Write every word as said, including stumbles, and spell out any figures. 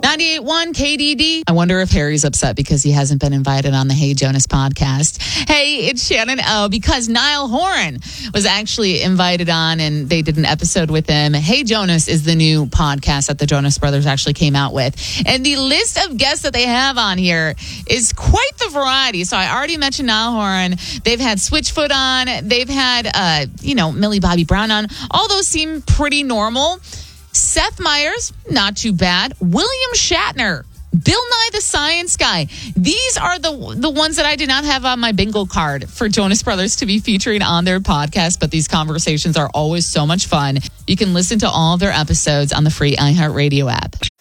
ninety-eight point one K D D. I wonder if Harry's upset because he hasn't been invited on the Hey Jonas podcast. Hey, it's Shannon O, because Niall Horan was actually invited on and they did an episode with him. Hey Jonas is the new podcast that the Jonas Brothers actually came out with. And the list of guests that they have on here is quite the variety. So I already mentioned Niall Horan. They've had Switchfoot on. They've had, uh, you know, Millie Bobby Brown on. All those seem pretty normal. Seth Meyers, not too bad. William Shatner, Bill Nye the Science Guy. These are the the ones that I did not have on my bingo card for Jonas Brothers to be featuring on their podcast, but these conversations are always so much fun. You can listen to all of their episodes on the free iHeartRadio app.